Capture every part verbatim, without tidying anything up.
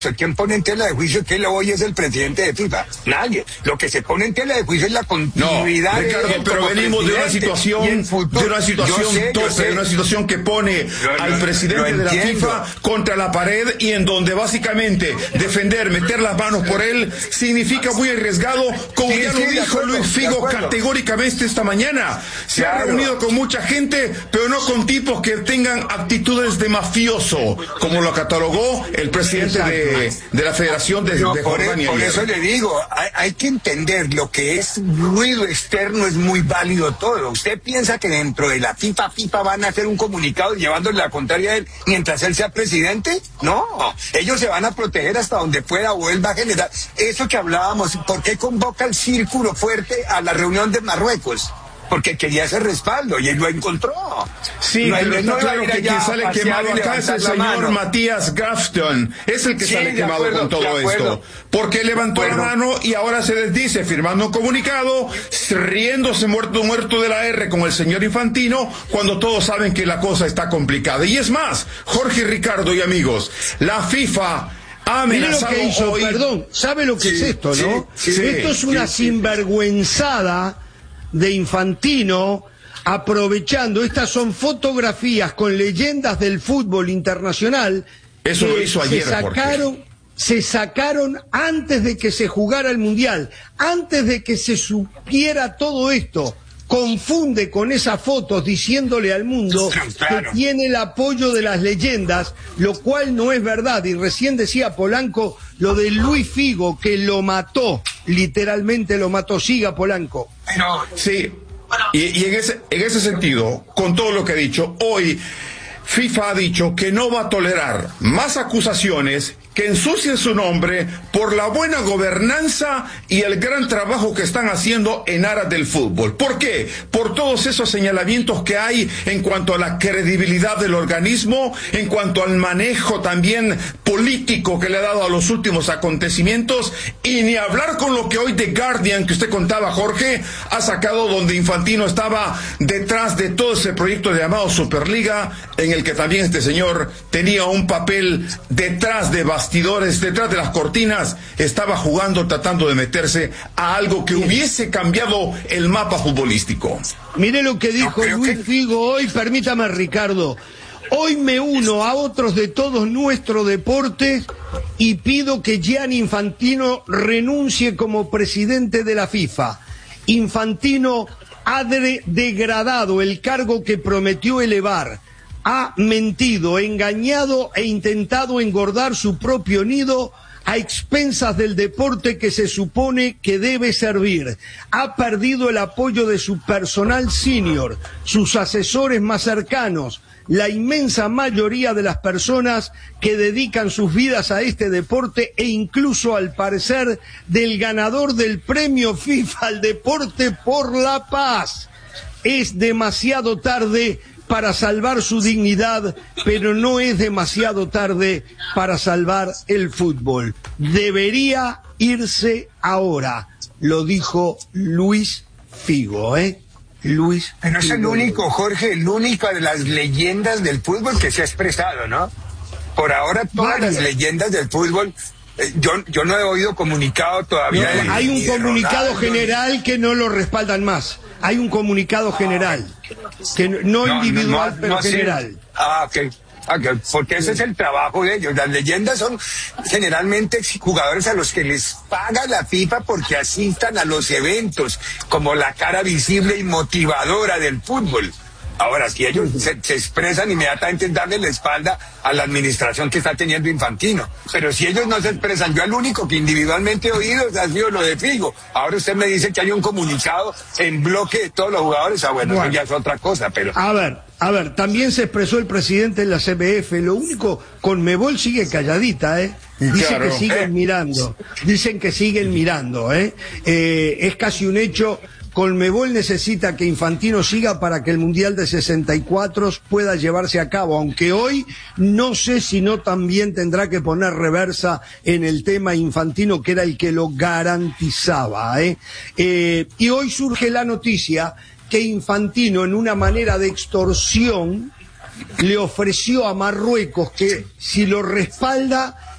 ¿Quién pone en tela de juicio que él hoy es el presidente de FIFA? Nadie. Lo que se pone en tela de juicio es la continuidad. No, Ricardo, de él pero venimos de una situación, de una situación sé, tope, de una situación que pone lo, al presidente de la FIFA contra la pared y en donde básicamente defender, meter las manos por él significa muy arriesgado, como sí, ya sí, lo dijo acuerdo, Luis Figo categóricamente esta mañana. Se claro. ha reunido con mucha gente, pero no con tipos que tengan actitudes de mafioso, como lo catalogó el presidente Exacto. de de la Federación de, no, de Jordania. Por, por eso le digo, hay, hay que entender lo que es ruido externo, es muy válido todo. ¿Usted piensa que dentro de la FIFA, FIFA van a hacer un comunicado llevándole la contraria a él mientras él sea presidente? No, ellos se van a proteger hasta donde pueda o él va a generar. Eso que hablábamos, ¿por qué convoca el círculo fuerte a la reunión de Marruecos? Porque quería ese respaldo y él lo encontró. Sí, no, pero está no claro que quien sale quemado acá es el señor Matías Grafton. Es el que sí, sale quemado acuerdo, con todo esto. Porque levantó la mano y ahora se desdice, firmando un comunicado, riéndose muerto muerto de la R con el señor Infantino, cuando todos saben que la cosa está complicada. Y es más, Jorge, Ricardo y amigos, la FIFA ha amenazado Mira lo que hizo, hoy... perdón, ¿sabe lo que sí, es esto, no? Sí, sí, esto es una sí, sinvergüenzada de Infantino, aprovechando, estas son fotografías con leyendas del fútbol internacional. Eso lo hizo ayer, se sacaron, se sacaron antes de que se jugara el Mundial, antes de que se supiera todo esto. Confunde con esas fotos diciéndole al mundo claro. que tiene el apoyo de las leyendas, lo cual no es verdad. Y recién decía Polanco lo de Luis Figo, que lo mató, literalmente lo mató. Siga, Polanco. No, sí, y, y en ese, en ese sentido, con todo lo que he dicho, hoy FIFA ha dicho que no va a tolerar más acusaciones que ensucien su nombre por la buena gobernanza y el gran trabajo que están haciendo en aras del fútbol. ¿Por qué? Por todos esos señalamientos que hay en cuanto a la credibilidad del organismo, en cuanto al manejo también político que le ha dado a los últimos acontecimientos, y ni hablar con lo que hoy The Guardian, que usted contaba, Jorge, ha sacado, donde Infantino estaba detrás de todo ese proyecto llamado Superliga, en el que también este señor tenía un papel detrás de bastidores, detrás de las cortinas, estaba jugando, tratando de meterse a algo que hubiese cambiado el mapa futbolístico. Mire lo que dijo no, Luis que... Figo hoy, permítame, Ricardo. Hoy me uno a otros de todos nuestro deporte y pido que Gianni Infantino renuncie como presidente de la FIFA. Infantino ha de- degradado el cargo que prometió elevar. Ha mentido, engañado e intentado engordar su propio nido a expensas del deporte que se supone que debe servir. Ha perdido el apoyo de su personal senior, sus asesores más cercanos, la inmensa mayoría de las personas que dedican sus vidas a este deporte e incluso, al parecer, del ganador del premio FIFA al deporte por la paz. Es demasiado tarde para salvar su dignidad, pero no es demasiado tarde para salvar el fútbol. Debería irse ahora, lo dijo Luis Figo, ¿eh? Luis Pero es Figo. el único, Jorge, el único de las leyendas del fútbol que se ha expresado, ¿no? Por ahora todas vale. las leyendas del fútbol, eh, yo, yo no he oído comunicado todavía. No, de, hay un comunicado Ronaldo, general que no lo respaldan más. Hay un comunicado general, que no, no individual, no, no, pero no, general. Sí. Ah, ok. Okay, porque ese es el trabajo de ellos. Las leyendas son generalmente jugadores a los que les paga la FIFA porque asistan a los eventos, como la cara visible y motivadora del fútbol. Ahora, si ellos se, se expresan, inmediatamente darle la espalda a la administración que está teniendo Infantino. Pero si ellos no se expresan, yo el único que individualmente he oído ha sido lo de Figo. Ahora usted me dice que hay un comunicado en bloque de todos los jugadores. Ah, bueno, bueno, eso ya es otra cosa, pero... A ver, a ver, también se expresó el presidente en la C B F. Lo único, Conmebol sigue calladita, ¿eh? Dice claro. que siguen eh. mirando. Dicen que siguen mirando, ¿eh? eh es casi un hecho... Conmebol necesita que Infantino siga para que el Mundial de sesenta y cuatro pueda llevarse a cabo, aunque hoy no sé si no también tendrá que poner reversa en el tema Infantino, que era el que lo garantizaba, ¿eh? Eh, y hoy surge la noticia que Infantino, en una manera de extorsión, le ofreció a Marruecos que si lo respalda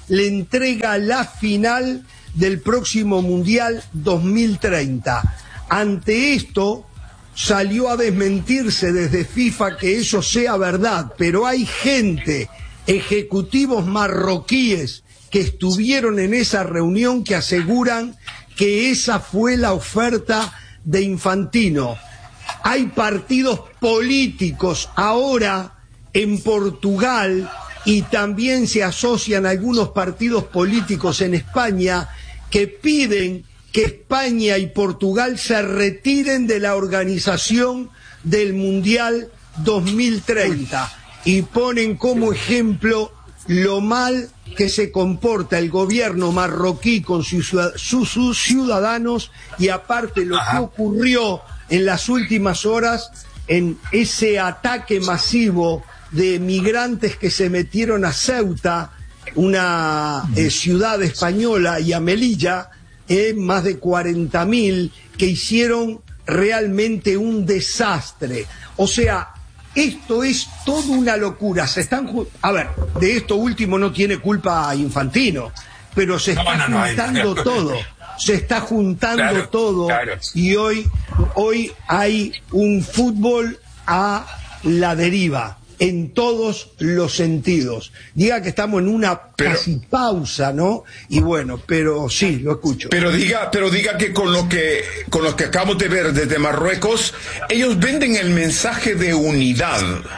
le entrega la final del próximo Mundial dos mil treinta. Ante esto, salió a desmentirse desde FIFA que eso sea verdad, pero hay gente, ejecutivos marroquíes que estuvieron en esa reunión que aseguran que esa fue la oferta de Infantino. Hay partidos políticos ahora en Portugal y también se asocian algunos partidos políticos en España que piden que España y Portugal se retiren de la organización del Mundial dos mil treinta y ponen como ejemplo lo mal que se comporta el gobierno marroquí con sus, sus, sus ciudadanos y aparte lo Ajá. que ocurrió en las últimas horas en ese ataque masivo de migrantes que se metieron a Ceuta, una eh, ciudad española, y a Melilla, eh, más de cuarenta mil, que hicieron realmente un desastre. O sea, esto es toda una locura. Se están, a ver, de esto último no tiene culpa Infantino, pero se está no, no, no, juntando no. todo, se está juntando claro, todo claro. y hoy, hoy hay un fútbol a la deriva en todos los sentidos. Diga que estamos en una pero, casi pausa, ¿no? Y bueno, pero sí, lo escucho. Pero diga, pero diga que con lo que con lo que acabamos de ver desde Marruecos, ellos venden el mensaje de unidad,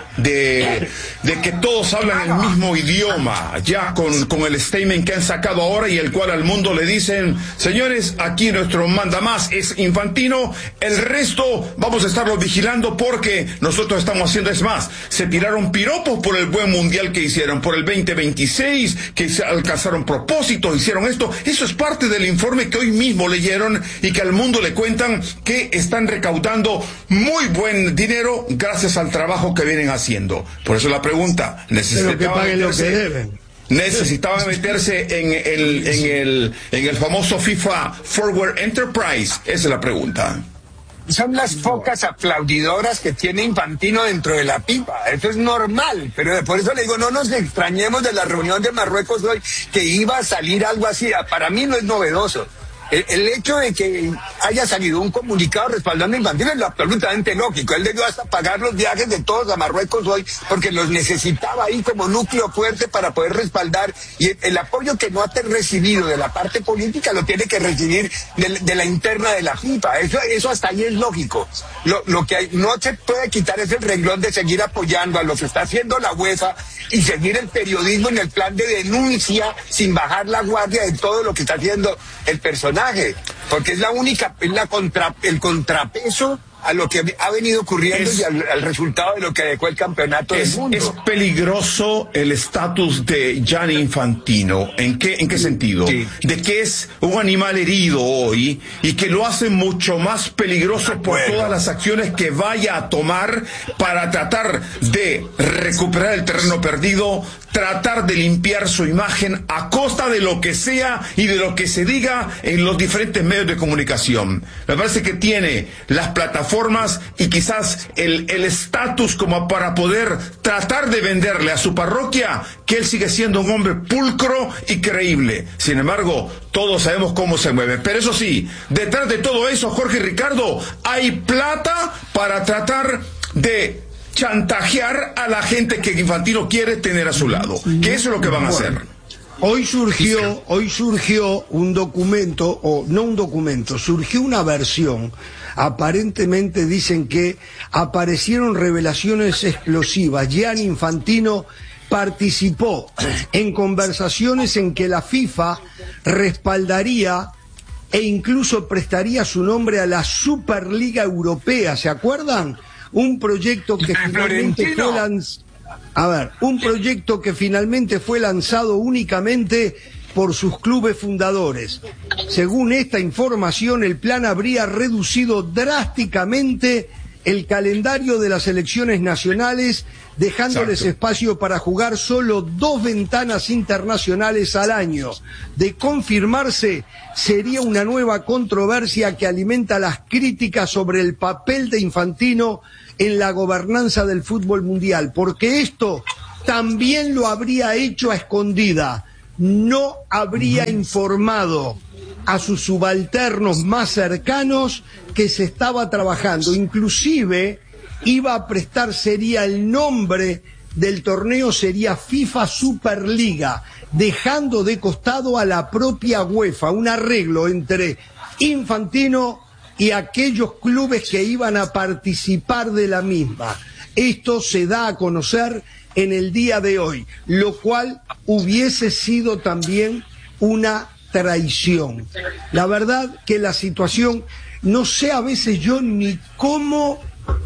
de, de que todos hablan el mismo idioma, ya con, con el statement que han sacado ahora y el cual al mundo le dicen, señores, aquí nuestro mandamás es Infantino, el resto vamos a estarlo vigilando porque nosotros estamos haciendo, es más, se tiraron piropos por el buen mundial que hicieron, por el veinte veintiséis, que se alcanzaron propósitos, hicieron esto. Eso es parte del informe que hoy mismo leyeron y que al mundo le cuentan que están recaudando muy buen dinero gracias al trabajo que vienen haciendo. Por eso la pregunta, necesitaban que paguen lo que deben. Necesitaban meterse en el, en el, en el famoso FIFA Forward Enterprise. Esa es la pregunta. Son las pocas aplaudidoras que tiene Infantino dentro de la pipa. Eso es normal, pero por eso le digo, no nos extrañemos de la reunión de Marruecos hoy, que iba a salir algo así. Para mí no es novedoso. El, el hecho de que haya salido un comunicado respaldando a Infantino es lo absolutamente lógico. Él debió hasta pagar los viajes de todos a Marruecos hoy porque los necesitaba ahí como núcleo fuerte para poder respaldar, y el, el apoyo que no ha recibido de la parte política lo tiene que recibir de, de la interna de la FIFA. Eso, eso hasta ahí es lógico. Lo, lo que hay, no se puede quitar es el renglón de seguir apoyando a lo que está haciendo la UEFA y seguir el periodismo en el plan de denuncia sin bajar la guardia de todo lo que está haciendo el personal, porque es la única, es la contra, el contrapeso a lo que ha venido ocurriendo es, y al, al resultado de lo que dejó el campeonato es, del mundo. Es peligroso el estatus de Gianni Infantino. ¿En qué, en qué sentido? Sí. De que es un animal herido hoy y que lo hace mucho más peligroso por todas las acciones que vaya a tomar para tratar de recuperar el terreno perdido, tratar de limpiar su imagen a costa de lo que sea y de lo que se diga en los diferentes medios de comunicación. Me parece que tiene las plataformas y quizás el el estatus como para poder tratar de venderle a su parroquia que él sigue siendo un hombre pulcro y creíble. Sin embargo, todos sabemos cómo se mueve. Pero eso sí, detrás de todo eso, Jorge y Ricardo, hay plata para tratar de chantajear a la gente que Infantino quiere tener a su lado. Que eso es lo que van a hacer. Hoy surgió, hoy surgió un documento, o no un documento, surgió una versión. Aparentemente dicen que aparecieron revelaciones explosivas. Gianni Infantino participó en conversaciones en que la FIFA respaldaría e incluso prestaría su nombre a la Superliga Europea. ¿Se acuerdan? Un proyecto que finalmente fue lanzado. A ver, un proyecto que finalmente fue lanzado únicamente por sus clubes fundadores. Según esta información, el plan habría reducido drásticamente el calendario de las selecciones nacionales, dejándoles Exacto. espacio para jugar solo dos ventanas internacionales al año. De confirmarse, sería una nueva controversia que alimenta las críticas sobre el papel de Infantino en la gobernanza del fútbol mundial, porque esto también lo habría hecho a escondida. no habría informado a sus subalternos más cercanos que se estaba trabajando. Inclusive iba a prestar, sería el nombre del torneo, sería FIFA Superliga, dejando de costado a la propia UEFA, un arreglo entre Infantino y aquellos clubes que iban a participar de la misma. Esto se da a conocer en el día de hoy, lo cual hubiese sido también una traición. La verdad que la situación, no sé a veces yo ni cómo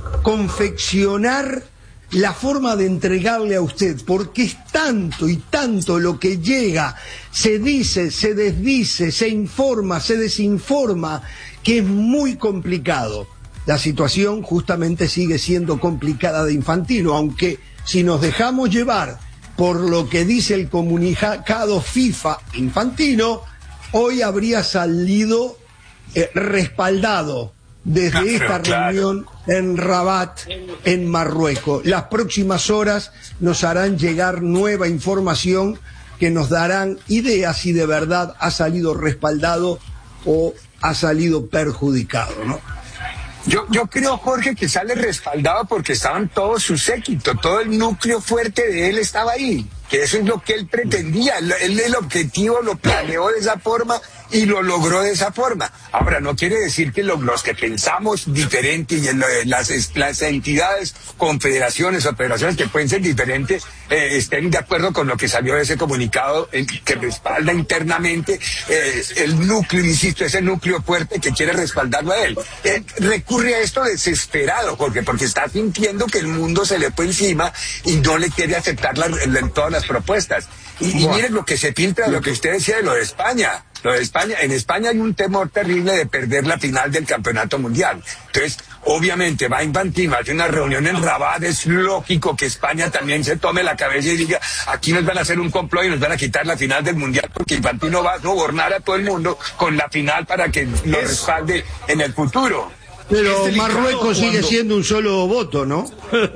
confeccionar la forma de entregarle a usted, porque es tanto y tanto lo que llega, se dice, se desdice, se informa, se desinforma, que es muy complicado. La situación justamente sigue siendo complicada de Infantino, aunque si nos dejamos llevar por lo que dice el comunicado FIFA Infantino, hoy habría salido eh, respaldado desde claro, esta claro. reunión en Rabat, en Marruecos. Las próximas horas nos harán llegar nueva información que nos darán ideas si de verdad ha salido respaldado o ha salido perjudicado, ¿no? Yo, yo creo, Jorge, que sale respaldado porque estaban todos su séquito, todo el núcleo fuerte de él estaba ahí, que eso es lo que él pretendía, él el objetivo lo planeó de esa forma y lo logró de esa forma. Ahora, no quiere decir que los, los que pensamos diferente y en las, las entidades, confederaciones o federaciones que pueden ser diferentes, eh, estén de acuerdo con lo que salió de ese comunicado eh, que respalda internamente eh, el núcleo, insisto, ese núcleo fuerte que quiere respaldarlo a él. Eh, recurre a esto desesperado, Jorge, porque está sintiendo que el mundo se le fue encima y no le quiere aceptar la, la, todas las propuestas. Y, y miren lo que se filtra, lo que usted decía de lo de España. Lo de España, en España hay un temor terrible de perder la final del campeonato mundial. Entonces, obviamente, va Infantino, hace una reunión en Rabat, es lógico que España también se tome la cabeza y diga, aquí nos van a hacer un complot y nos van a quitar la final del mundial, porque Infantino va a sobornar a todo el mundo con la final para que lo respalde en el futuro. Pero Marruecos sigue cuando... siendo un solo voto, ¿no?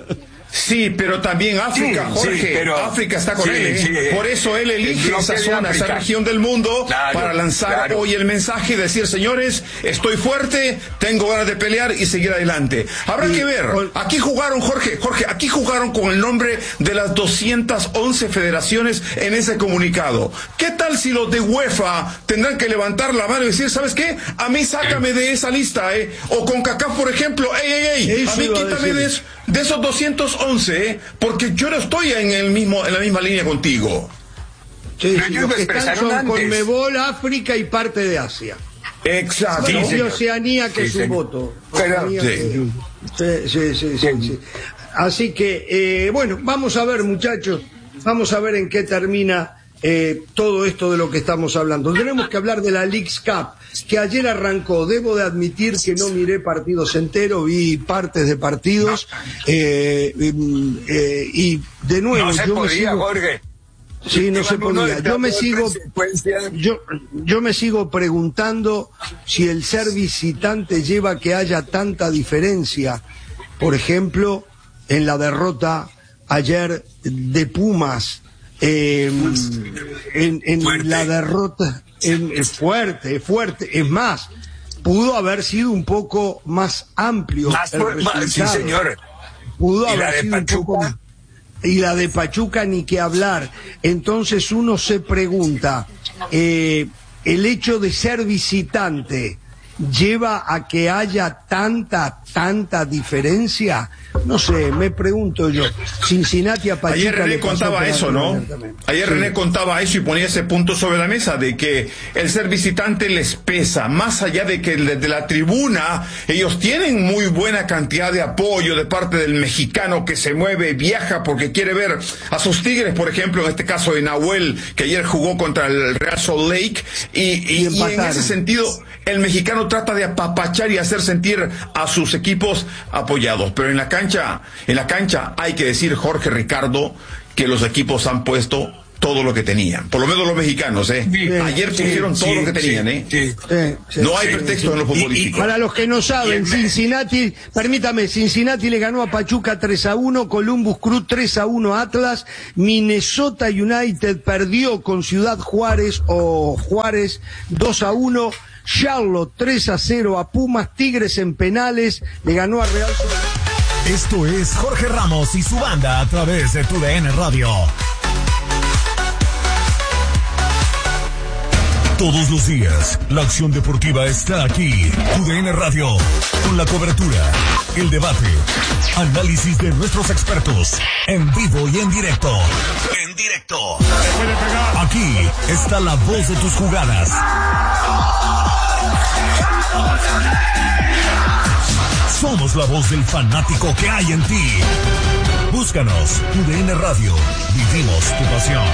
Sí, pero también África, sí, Jorge, sí, pero, África está con sí, él, ¿eh? Sí, por eso él elige esa zona, esa región del mundo, claro, para lanzar claro. hoy el mensaje y decir, señores, estoy fuerte, tengo ganas de pelear y seguir adelante. Habrá sí, que ver, aquí jugaron, Jorge, Jorge, aquí jugaron con el nombre de las doscientas once federaciones en ese comunicado. ¿Qué tal si los de UEFA tendrán que levantar la mano y decir, ¿sabes qué? A mí sácame de esa lista, ¿eh? O con CACAF, por ejemplo, ey, ey, ey, a mí quítame de eso. De esos doscientos once, ¿eh? Porque yo no estoy en el mismo en la misma línea contigo. Sí, sí, los que están son Conmebol, África y parte de Asia. Exacto. Bueno, sí, y Oceanía, que sí, es un señor. voto. Pero, sí. Que... Sí, sí, sí, sí, sí. Así que, eh, bueno, vamos a ver, muchachos, vamos a ver en qué termina eh, todo esto de lo que estamos hablando. Tenemos que hablar de la Leagues Cup, que ayer arrancó. Debo de admitir que no miré partidos enteros, vi partes de partidos, eh, eh, y de nuevo... No se yo podía, me sigo... Jorge. Sí, no se podía. Yo me sigo, yo, yo me sigo preguntando si el ser visitante lleva a que haya tanta diferencia, por ejemplo, en la derrota ayer de Pumas, eh, en, en la derrota, en, en fuerte, fuerte, es más, pudo haber sido un poco más amplio. Más por, más, sí, señor. Pudo haber sido un poco más. Y la de Pachuca ni que hablar. Entonces uno se pregunta, eh, el hecho de ser visitante lleva a que haya tanta, tanta diferencia. No sé, me pregunto yo. Cincinnati a Pachuca. Ayer René contaba eso, ¿no? Ayer sí. René contaba eso y ponía ese punto sobre la mesa de que el ser visitante les pesa, más allá de que desde la tribuna ellos tienen muy buena cantidad de apoyo de parte del mexicano que se mueve, viaja porque quiere ver a sus Tigres, por ejemplo, en este caso de Nahuel, que ayer jugó contra el Real Salt Lake, y, y, y, y en ese sentido el mexicano trata de apapachar y hacer sentir a sus equipos apoyados, pero en la cancha, en la cancha hay que decir, Jorge, Ricardo, que los equipos han puesto todo lo que tenían. Por lo menos los mexicanos, ¿eh? Sí, Ayer pusieron sí, todo sí, lo que tenían, ¿eh? Sí, sí, sí, no hay sí, pretexto sí. en lo futbolístico. Y, y para los que no saben, Cincinnati, permítame, Cincinnati le ganó a Pachuca tres a uno, Columbus Crew tres a uno a Atlas, Minnesota United perdió con Ciudad Juárez o Juárez dos a uno, Charlotte tres a cero a Pumas, Tigres en penales le ganó a Real Sociedad. Esto es Jorge Ramos y su banda a través de TUDN Radio. Todos los días, la acción deportiva está aquí. TUDN Radio, con la cobertura, el debate, análisis de nuestros expertos, en vivo y en directo. En directo. Aquí está la voz de tus jugadas. Somos la voz del fanático que hay en ti. Búscanos, TUDN Radio. Vivimos tu pasión.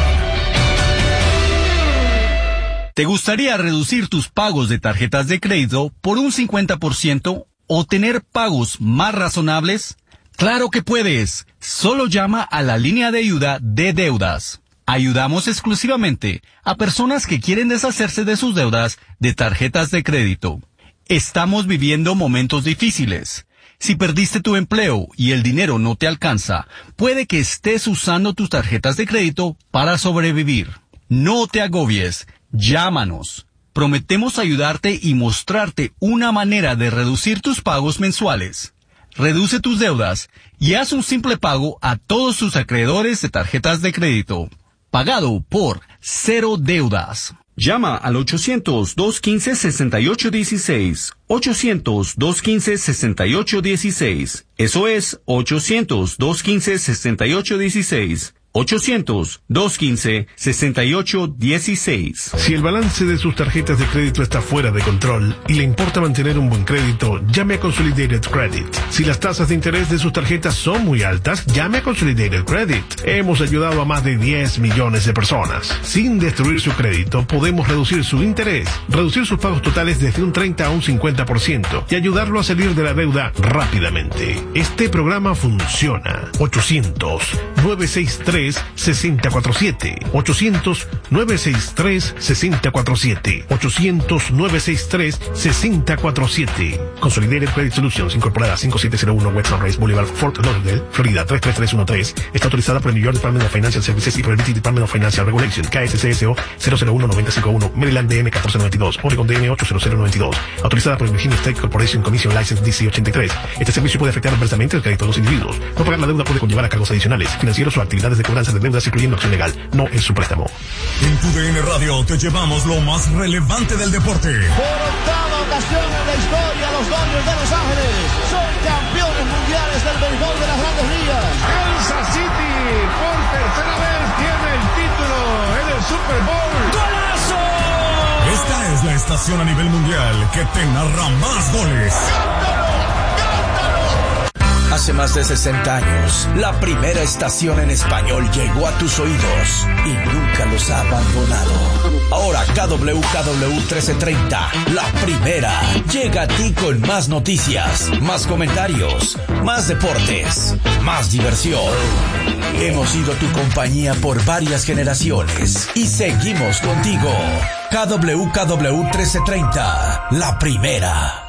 ¿Te gustaría reducir tus pagos de tarjetas de crédito por un cincuenta por ciento o tener pagos más razonables? ¡Claro que puedes! Solo llama a la línea de ayuda de deudas. Ayudamos exclusivamente a personas que quieren deshacerse de sus deudas de tarjetas de crédito. Estamos viviendo momentos difíciles. Si perdiste tu empleo y el dinero no te alcanza, puede que estés usando tus tarjetas de crédito para sobrevivir. No te agobies. Llámanos. Prometemos ayudarte y mostrarte una manera de reducir tus pagos mensuales. Reduce tus deudas y haz un simple pago a todos tus acreedores de tarjetas de crédito. Pagado por Cero Deudas. Llama al ochocientos, dos quince, sesenta y ocho dieciséis. ochocientos, dos quince, sesenta y ocho dieciséis. Eso es ochocientos, dos quince, sesenta y ocho dieciséis. ochocientos, dos quince, sesenta y ocho dieciséis. Si el balance de sus tarjetas de crédito está fuera de control y le importa mantener un buen crédito, llame a Consolidated Credit. Si las tasas de interés de sus tarjetas son muy altas, llame a Consolidated Credit. Hemos ayudado a más de diez millones de personas. Sin destruir su crédito, podemos reducir su interés, reducir sus pagos totales desde un treinta a un cincuenta por ciento y ayudarlo a salir de la deuda rápidamente. Este programa funciona. ochocientos, nueve seis tres, seis cero cuatro siete. ochocientos, nueve seis tres, seis cero cuatro siete. ochocientos, nueve seis tres, seis cero cuatro siete. Consolidated Credit Solutions, incorporada cinco siete cero uno West Sunrise Boulevard, Fort Lauderdale, Florida tres tres tres uno tres. Está autorizada por el New York Department of Financial Services y por el British Department of Financial Regulation. K S C S O cero cero uno nueve cinco uno. Maryland D M catorce noventa y dos. Oregon D M ocho cero cero noventa y dos. Autorizada por el Virginia State Corporation Commission License D C ochenta y tres. Este servicio puede afectar adversamente el crédito de los individuos. No pagar la deuda puede conllevar a cargos adicionales, financieros o actividades de cobranza de deudas, incluyendo acción legal. No es su préstamo. En TUDN Radio te llevamos lo más relevante del deporte. Por octava ocasión en la historia, los Dodgers de Los Ángeles son campeones mundiales del béisbol de las Grandes Ligas. Kansas City por tercera vez tiene el título en el Super Bowl. ¡Golazo! Esta es la estación a nivel mundial que te narra más goles. Hace más de sesenta años, la primera estación en español llegó a tus oídos y nunca los ha abandonado. Ahora K W K W trece treinta, la primera, llega a ti con más noticias, más comentarios, más deportes, más diversión. Hemos sido tu compañía por varias generaciones y seguimos contigo. K W K W trece treinta, la primera.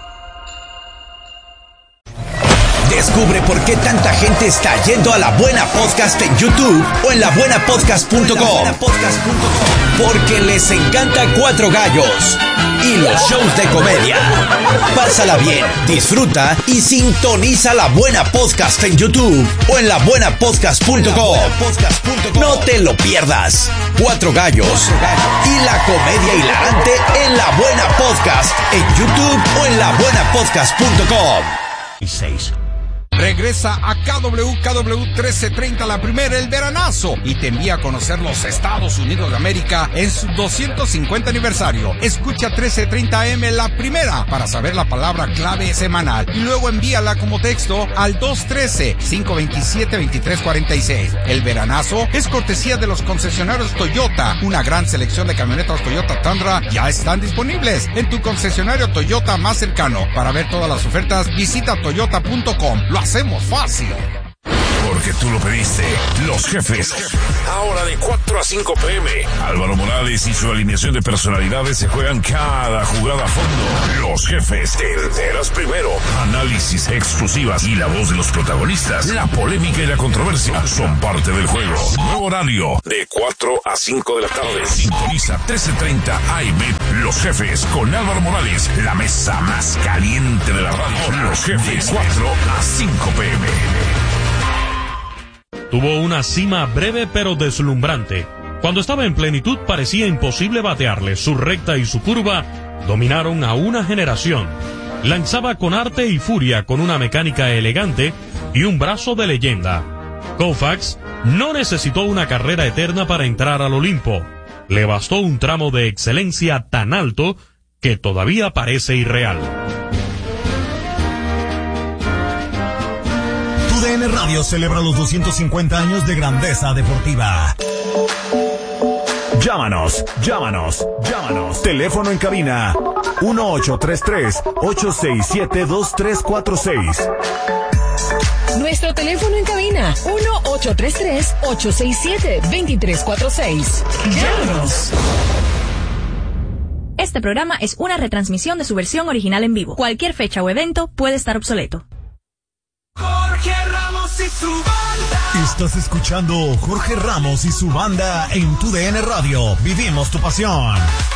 Descubre por qué tanta gente está yendo a La Buena Podcast en YouTube o en la buena podcast punto com. Porque les encanta Cuatro Gallos y los shows de comedia. Pásala bien, disfruta y sintoniza La Buena Podcast en YouTube o en la buena podcast punto com. No te lo pierdas. Cuatro Gallos y la comedia hilarante en La Buena Podcast en YouTube o en la buena podcast punto com. Regresa a K W K W trece treinta, la primera, el veranazo, y te envía a conocer los Estados Unidos de América en su doscientos cincuenta aniversario. Escucha trece treinta A M, la primera, para saber la palabra clave semanal y luego envíala como texto al dos uno tres, cinco dos siete, dos tres cuatro seis. El veranazo es cortesía de los concesionarios Toyota. Una gran selección de camionetas Toyota Tundra ya están disponibles en tu concesionario Toyota más cercano. Para ver todas las ofertas, visita toyota punto com. Lo hacemos fácil. Porque Tú lo pediste. Los Jefes. Ahora de cuatro a cinco p m Álvaro Morales y su alineación de personalidades se juegan cada jugada a fondo. Los Jefes. Te enteras primero. Análisis exclusivas y la voz de los protagonistas. La polémica y la controversia son parte del juego. Nuevo horario de cuatro a cinco de la tarde. Sintoniza trece treinta A M. Los Jefes con Álvaro Morales. La mesa más caliente de la radio. Los Jefes. cuatro a cinco p m Tuvo una cima breve pero deslumbrante. Cuando estaba en plenitud parecía imposible batearle. Su recta y su curva dominaron a una generación. Lanzaba con arte y furia, con una mecánica elegante y un brazo de leyenda. Koufax no necesitó una carrera eterna para entrar al Olimpo. Le bastó un tramo de excelencia tan alto que todavía parece irreal. Tu D N Radio celebra los doscientos cincuenta años de grandeza deportiva. Llámanos, llámanos, llámanos. Teléfono en cabina uno ocho tres tres, ocho seis siete, dos tres cuatro seis. Nuestro teléfono en cabina uno ocho tres tres, ocho seis siete, dos tres cuatro seis. Llámanos. Este programa es una retransmisión de su versión original en vivo. Cualquier fecha o evento puede estar obsoleto. Jorge Ramos y su banda. Estás escuchando Jorge Ramos y su banda en tu D N Radio. Vivimos tu pasión.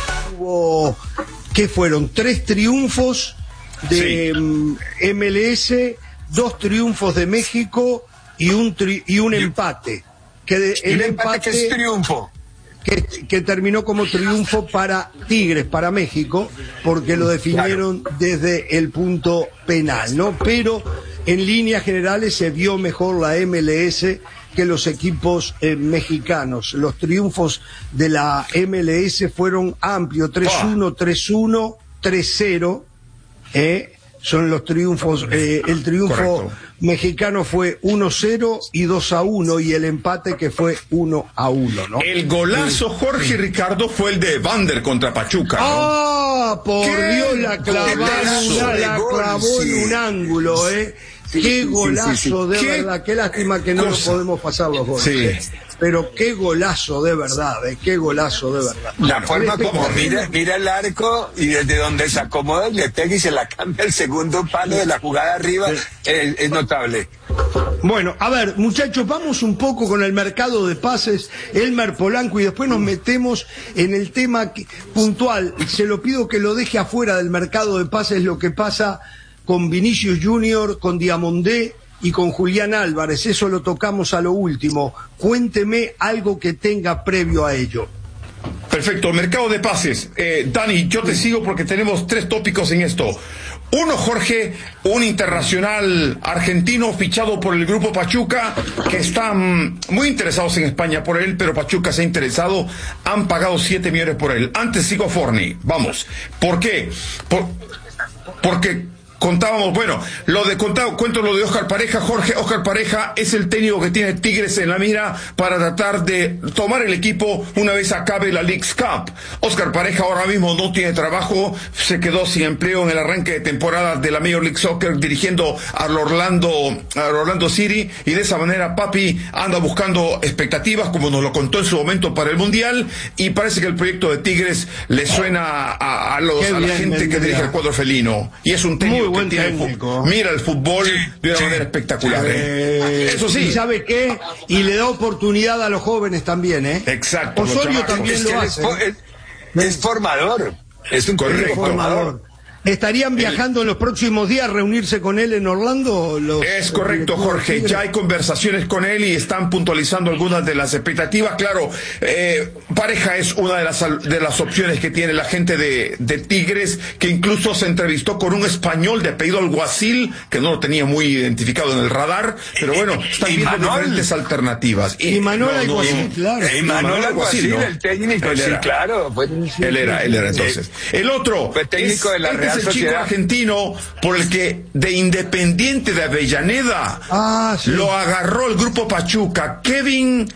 Hubo, ¿qué fueron? Tres triunfos de sí. M L S, dos triunfos de México y un tri, y un empate. Que de, el empate, empate que es triunfo. Que, que terminó como triunfo para Tigres, para México, porque lo definieron claro. desde el punto penal, ¿no? Pero en líneas generales se vio mejor la M L S que los equipos eh, mexicanos. Los triunfos de la M L S fueron amplios, tres uno, tres uno, tres cero, ¿eh? Son los triunfos, eh, el triunfo Correcto. mexicano fue uno cero y dos a uno, y el empate que fue uno a uno, ¿no? El golazo, Jorge Ricardo, fue el de Vander contra Pachuca, ¿no? ¡Ah! Por Dios, la clavó, la, la clavó en un ángulo, ¿eh? Sí, qué golazo, sí, sí, sí. de ¿Qué verdad, qué lástima que no cosa? Lo podemos pasar los goles. Sí. Pero qué golazo de verdad, ¿eh? Qué golazo de verdad. La forma como mira, mira el arco y desde donde se acomoda le pega y se la cambia el segundo palo de la jugada arriba, sí. es, es notable. Bueno, a ver, muchachos, vamos un poco con el mercado de pases, Elmer Polanco, y después nos metemos en el tema puntual. Se lo pido que lo deje afuera del mercado de pases, lo que pasa con Vinicius Junior, con Diamondé y con Julián Álvarez. Eso lo tocamos a lo último. Cuénteme algo que tenga previo a ello. Perfecto, mercado de pases. Eh, Dani, yo te sigo porque tenemos tres tópicos en esto. Uno, Jorge, un internacional argentino fichado por el grupo Pachuca, que están muy interesados en España por él, pero Pachuca se ha interesado, han pagado siete millones por él. Antes sigo Forni, vamos. ¿Por qué? Por, porque contábamos, bueno, lo de contado, cuento lo de Oscar Pareja. Jorge, Oscar Pareja es el técnico que tiene Tigres en la mira para tratar de tomar el equipo una vez acabe la Leagues Cup. Oscar Pareja ahora mismo no tiene trabajo, se quedó sin empleo en el arranque de temporada de la Major League Soccer dirigiendo al Orlando, al Orlando City, y de esa manera Papi anda buscando expectativas, como nos lo contó en su momento para el Mundial, y parece que el proyecto de Tigres le suena a, a, los, a la gente que dirige el cuadro felino, y es un técnico buen técnico. Mira el fútbol de una manera espectacular, ¿eh? Eso sí. ¿Y sabe qué? Y le da oportunidad a los jóvenes también, ¿eh? Exacto. Osorio también es lo que hace. Es, es, es formador. Es un correcto formador. ¿Estarían viajando en los próximos días a reunirse con él en Orlando? Los, es correcto, Jorge. Ya hay conversaciones con él y están puntualizando algunas de las expectativas. Claro, eh, Pareja es una de las de las opciones que tiene la gente de, de Tigres, que incluso se entrevistó con un español de apellido Alguacil, que no lo tenía muy identificado en el radar, pero bueno, están viendo Manuel? diferentes alternativas. Y, y Manuel no, Alguacil, no, claro. Y Manuel Alguacil, ¿no? El técnico, él era. Sí, claro. Fue, él era, él era entonces. El otro fue técnico es, de la Real es el chico argentino por el que de Independiente de Avellaneda ah, sí. lo agarró el grupo Pachuca, Kevin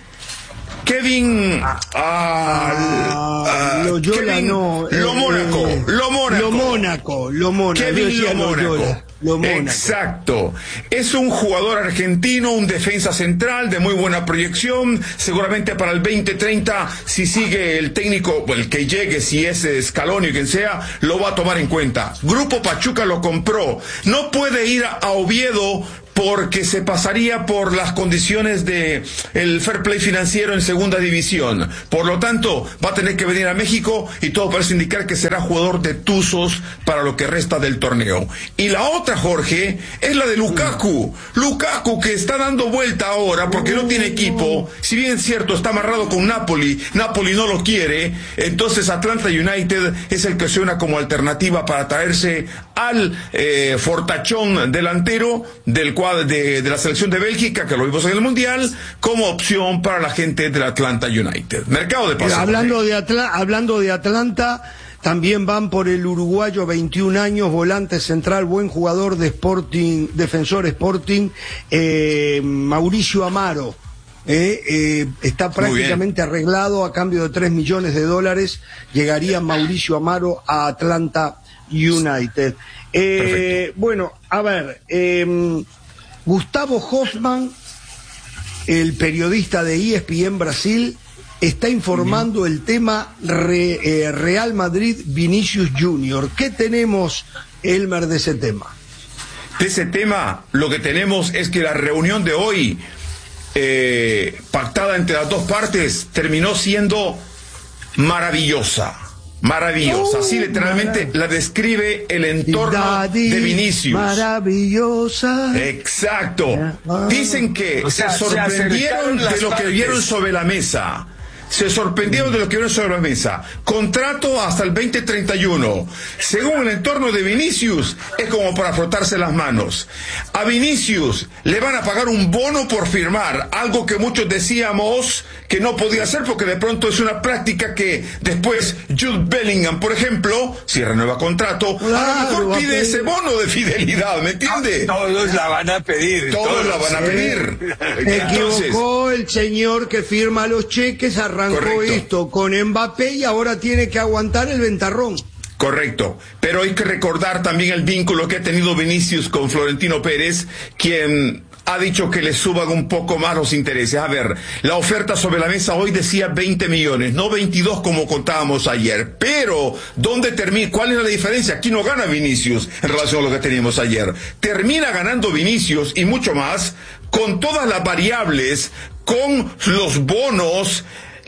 Kevin ah, ah, ah, Loyola, Kevin no, Lo Mónaco, eh, Lo Mónaco, Lo Mónaco, lo Mónaco. Kevin Lo Mónaco. Lo Mónaco. Exacto. Es un jugador argentino, un defensa central de muy buena proyección. Seguramente para el veinte treinta, si sigue el técnico, el que llegue, si es Scaloni o quien sea, lo va a tomar en cuenta. Grupo Pachuca lo compró. No puede ir a Oviedo porque se pasaría por las condiciones de el fair play financiero en segunda división. Por lo tanto, va a tener que venir a México y todo parece indicar que será jugador de Tuzos para lo que resta del torneo. Y la otra, Jorge, es la de Lukaku. Lukaku, que está dando vuelta ahora porque no tiene equipo. Si bien es cierto, está amarrado con Napoli, Napoli no lo quiere, entonces Atlanta United es el que suena como alternativa para traerse al eh, fortachón delantero del cual De, de la selección de Bélgica, que lo vimos en el Mundial, como opción para la gente del Atlanta United. Mercado de pases. Hablando de, Atla hablando de Atlanta, también van por el uruguayo, veintiún años, volante central, buen jugador de Sporting, defensor Sporting, eh, Mauricio Amaro. Eh, eh, está prácticamente arreglado a cambio de tres millones de dólares. Llegaría Mauricio Amaro a Atlanta United. Eh, bueno, a ver, eh, Gustavo Hoffman, el periodista de E S P N Brasil, está informando el tema Re, eh, Real Madrid Vinicius Junior. ¿Qué tenemos, Elmer, de ese tema? De ese tema, lo que tenemos es que la reunión de hoy, eh, pactada entre las dos partes, terminó siendo maravillosa. Maravillosa, así literalmente la describe el entorno de Vinicius. Maravillosa. Exacto. Dicen que o sea, se sorprendieron se de lo que vieron sobre la mesa. Se sorprendieron de lo que vieron sobre la mesa. Contrato hasta el veinte treinta y uno. Según el entorno de Vinicius, es como para frotarse las manos. A Vinicius le van a pagar un bono por firmar, algo que muchos decíamos que no podía hacer porque de pronto es una práctica que después Jude Bellingham, por ejemplo, si renueva contrato, claro, a lo mejor pide ese bono de fidelidad, ¿me entiende? Todos la van a pedir. Todos, todos la van a pedir. Se equivocó el señor que firma los cheques, arrancó Correcto. Esto con Mbappé y ahora tiene que aguantar el ventarrón. Correcto, pero hay que recordar también el vínculo que ha tenido Vinicius con Florentino Pérez, quien ha dicho que le suban un poco más los intereses. A ver, la oferta sobre la mesa hoy decía veinte millones, no veintidós como contábamos ayer. Pero, ¿dónde termina? ¿Cuál es la diferencia? Aquí no gana Vinicius en relación a lo que teníamos ayer. Termina ganando Vinicius y mucho más con todas las variables, con los bonos.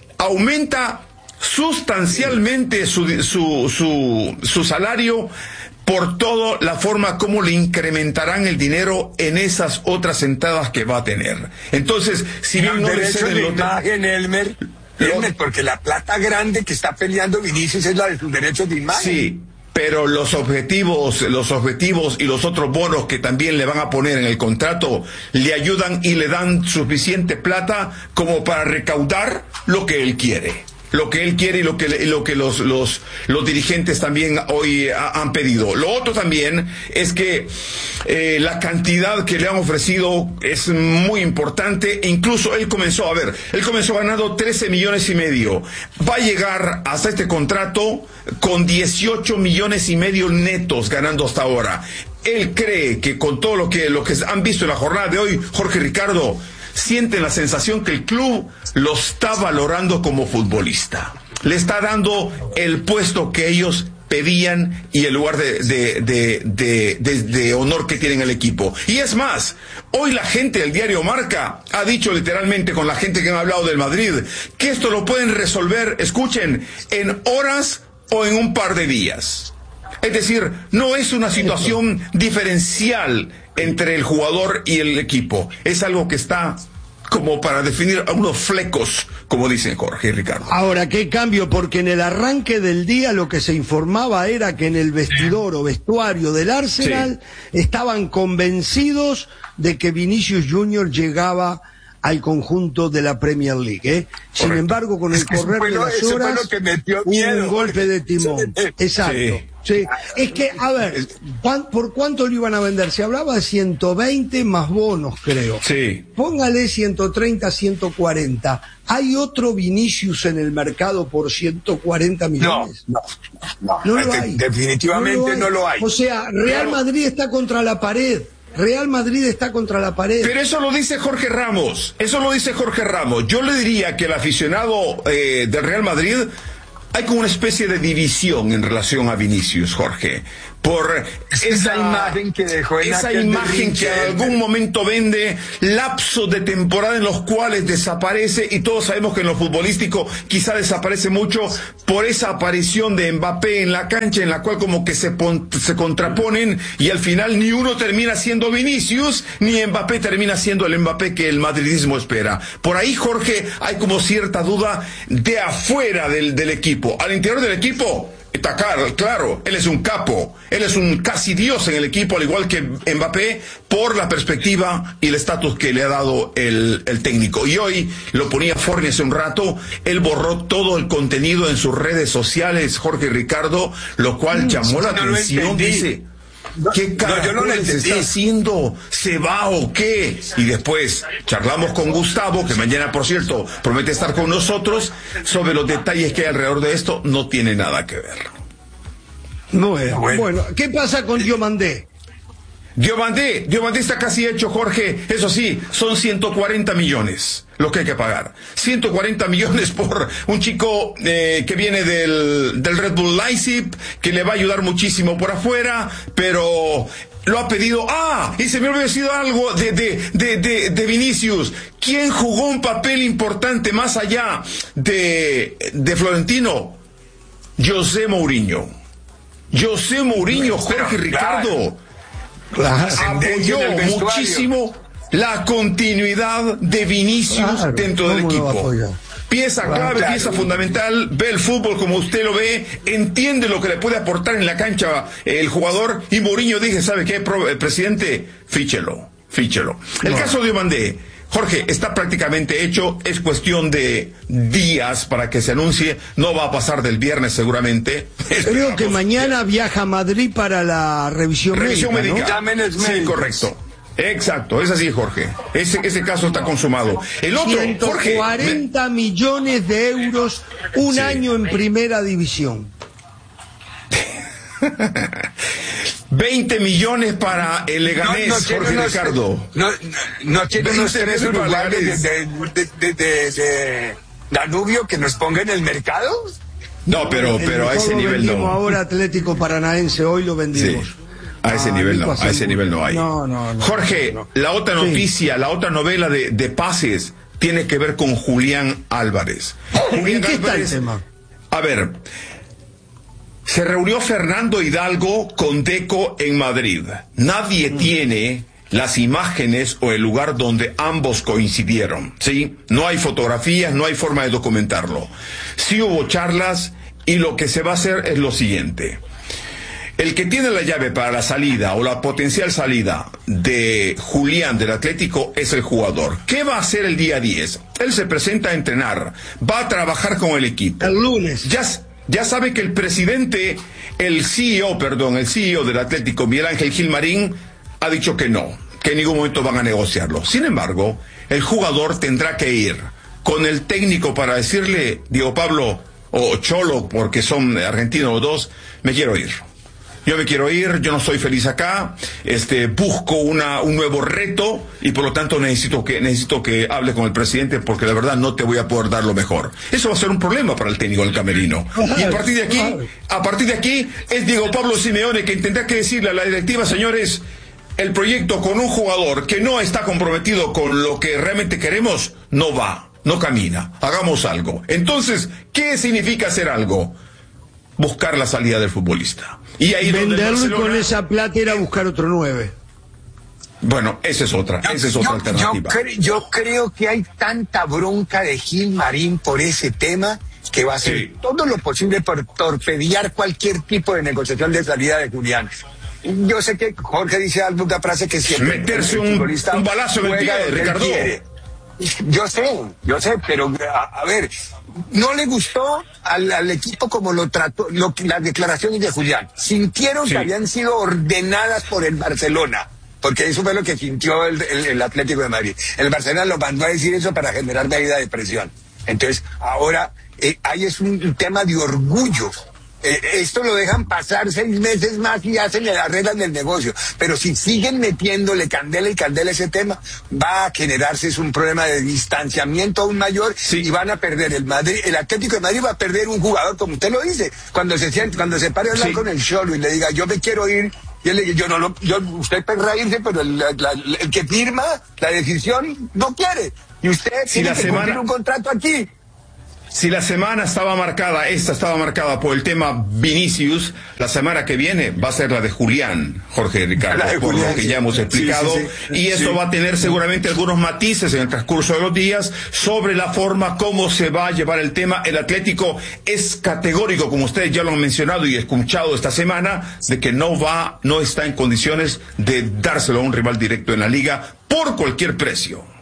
Aumenta sustancialmente su, su, su, su salario por toda la forma como le incrementarán el dinero en esas otras entradas que va a tener. Entonces, si bien no le ceden de los imagen, Elmer, Elmer, porque la plata grande que está peleando Vinicius es la de sus derechos de imagen. Sí. Pero los objetivos, los objetivos y los otros bonos que también le van a poner en el contrato le ayudan y le dan suficiente plata como para recaudar lo que él quiere. Lo que él quiere y lo que, lo que los, los, los dirigentes también hoy ha, han pedido. Lo otro también es que eh, la cantidad que le han ofrecido es muy importante. E incluso él comenzó, a ver, él comenzó ganando trece millones y medio. Va a llegar hasta este contrato con dieciocho millones y medio netos ganando hasta ahora. Él cree que con todo lo que, lo que han visto en la jornada de hoy, Jorge Ricardo, sienten la sensación que el club lo está valorando como futbolista. Le está dando el puesto que ellos pedían y el lugar de, de, de, de, de, de honor que tiene el equipo. Y es más, hoy la gente del diario Marca ha dicho literalmente con la gente que me ha hablado del Madrid que esto lo pueden resolver, escuchen, en horas o en un par de días. Es decir, no es una situación diferencial entre el jugador y el equipo. Es algo que está como para definir unos flecos, como dicen Jorge y Ricardo. Ahora, ¿qué cambio? Porque en el arranque del día lo que se informaba era que en el vestidor o vestuario del Arsenal sí. estaban convencidos de que Vinicius Junior llegaba al conjunto de la Premier League. ¿eh? Sin embargo, con el correr de las horas, un golpe de timón. Exacto. Sí. Sí. Es que, a ver, ¿por cuánto lo iban a vender? Se hablaba de ciento veinte más bonos, creo. Sí. Póngale ciento treinta, ciento cuarenta. ¿Hay otro Vinicius en el mercado por ciento cuarenta millones? No, no, no, no lo hay. Definitivamente no lo hay. No lo hay. O sea, Real Madrid está contra la pared. Real Madrid está contra la pared. Pero eso lo dice Jorge Ramos. Eso lo dice Jorge Ramos. Yo le diría que el aficionado eh, del Real Madrid, hay como una especie de división en relación a Vinicius, Jorge, por esa, esa imagen que dejó en esa imagen que en algún momento vende lapsos de temporada en los cuales desaparece, y todos sabemos que en lo futbolístico quizá desaparece mucho por esa aparición de Mbappé en la cancha, en la cual como que se, pon, se contraponen, y al final ni uno termina siendo Vinicius ni Mbappé termina siendo el Mbappé que el madridismo espera. Por ahí, Jorge, hay como cierta duda de afuera del, del equipo. Al interior del equipo está claro, claro, él es un capo, él es un casi dios en el equipo, al igual que Mbappé, por la perspectiva y el estatus que le ha dado el, el técnico. Y hoy, lo ponía Forni hace un rato, él borró todo el contenido en sus redes sociales, Jorge y Ricardo, lo cual mm, llamó la no atención, dice... ¿Qué carajo no, no está haciendo? ¿Se va o qué? Y después charlamos con Gustavo, que mañana, por cierto, promete estar con nosotros, sobre los detalles que hay alrededor de esto. No tiene nada que ver. No es. Bueno, bueno, ¿qué pasa con Diomandé? Diomandé, Diomandé está casi hecho, Jorge. Eso sí, son ciento cuarenta millones lo que hay que pagar. ciento cuarenta millones por un chico eh, que viene del, del Red Bull Leipzig, que le va a ayudar muchísimo por afuera, pero lo ha pedido. Ah, y se me olvidó decir algo de, de, de, de, de Vinicius. ¿Quién jugó un papel importante más allá de, de Florentino? José Mourinho. José Mourinho, Jorge y Ricardo. Claro. Apoyó muchísimo la continuidad de Vinicius, claro, dentro del equipo. Pieza clave, claro, pieza fundamental, ve el fútbol como usted lo ve, entiende lo que le puede aportar en la cancha el jugador, y Mourinho dije, ¿sabe qué, presidente? Fíchelo, fíchelo. El no. caso de Diomandé, Jorge, está prácticamente hecho, es cuestión de días para que se anuncie, no va a pasar del viernes seguramente. Creo que mañana viaja a Madrid para la revisión, revisión médica. médica. ¿no? Sí, correcto. Exacto, es así, Jorge. Ese, ese caso está consumado. El otro, ciento cuarenta Jorge, millones de euros, un sí. año en primera división. veinte millones para el Leganés, no, no Jorge unos, Ricardo. No, no, no tiene unos tres uruguayos de, de, de, de, de Danubio que nos ponga en el mercado. No, pero, pero a ese nivel no. Ahora Atlético Paranaense, hoy lo vendimos. Sí. A ese ah, nivel no, a ese nivel no hay. No, no, no, Jorge, no, no. la otra noticia, sí. la otra novela de, de pases tiene que ver con Julián Álvarez. Julián ¿En qué Álvarez, está el tema? A ver, se reunió Fernando Hidalgo con Deco en Madrid. Nadie mm. tiene las imágenes o el lugar donde ambos coincidieron, ¿sí? No hay fotografías, no hay forma de documentarlo. Sí hubo charlas, y lo que se va a hacer es lo siguiente. El que tiene la llave para la salida o la potencial salida de Julián del Atlético es el jugador. ¿Qué va a hacer el día diez? Él se presenta a entrenar, va a trabajar con el equipo. El lunes. Ya, ya sabe que el presidente, el C E O, perdón, el C E O del Atlético, Miguel Ángel Gilmarín, ha dicho que no, que en ningún momento van a negociarlo. Sin embargo, el jugador tendrá que ir con el técnico para decirle, Diego Pablo o Cholo, porque son argentinos los dos, me quiero ir. Yo me quiero ir, yo no estoy feliz acá, este, busco una, un nuevo reto, y por lo tanto necesito que, necesito que hable con el presidente, porque de verdad no te voy a poder dar lo mejor. Eso va a ser un problema para el técnico del camerino. Y a partir de aquí, a partir de aquí, es Diego Pablo Simeone quien tendrá que decirle a la directiva, señores, el proyecto con un jugador que no está comprometido con lo que realmente queremos, no va, no camina, hagamos algo. Entonces, ¿qué significa hacer algo? Buscar la salida del futbolista. Y ahí venderlo, Barcelona... y con esa plata ir a buscar otro nueve. Bueno, esa es otra, esa es otra yo, alternativa. Yo, cre yo creo que hay tanta bronca de Gilmarín por ese tema que va a hacer sí. todo lo posible por torpedear cualquier tipo de negociación de salida de Julián. Yo sé que Jorge dice alguna frase que siempre meterse un, un balazo en el pie, Ricardo. Yo sé, yo sé, pero a, a ver, no le gustó al, al equipo como lo trató, lo, las declaraciones de Julián. Sintieron sí. que habían sido ordenadas por el Barcelona, porque eso fue lo que sintió el, el, el Atlético de Madrid. El Barcelona lo mandó a decir eso para generar medida de presión. Entonces, ahora, eh, ahí es un, un tema de orgullo. Eh, esto lo dejan pasar seis meses más y hacen las reglas del negocio. Pero si siguen metiéndole candela y candela a ese tema, va a generarse es un problema de distanciamiento aún mayor sí. y van a perder el Madrid, el Atlético de Madrid va a perder un jugador, como usted lo dice, cuando se siente, cuando se pare a hablar sí. con el Cholo y le diga, yo me quiero ir, y él le dice, yo no lo, yo, usted puede reírse, pero el, la, el que firma la decisión no quiere. Y usted si tiene la que semana... cumplir un contrato aquí. Si la semana estaba marcada, esta estaba marcada por el tema Vinicius, la semana que viene va a ser la de Julián, Jorge Ricardo, por Julián, lo que ya hemos explicado, sí, sí, sí. y eso sí. va a tener seguramente algunos matices en el transcurso de los días sobre la forma como se va a llevar el tema. El Atlético es categórico, como ustedes ya lo han mencionado y escuchado esta semana, de que no va, no está en condiciones de dárselo a un rival directo en la liga por cualquier precio.